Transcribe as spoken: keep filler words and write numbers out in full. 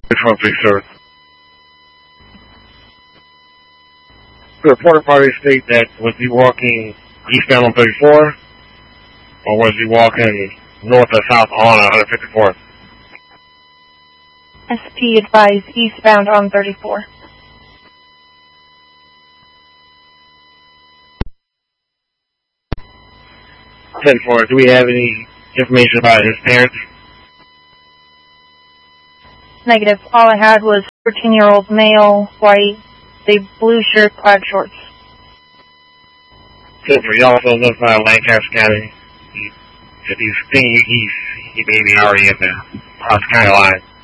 Which one, please, sir? The reporter party state that was he walking eastbound on thirty-four, or was he walking north or south on one fifty-fourth? S P advised eastbound on thirty-four. ten four, do we have any information about his parents? Negative. All I had was fourteen-year-old male, white, a blue shirt, plaid shorts. ten four, you also notified Lancaster County. He, if he's thinking he's, he may be already in the Ross County line.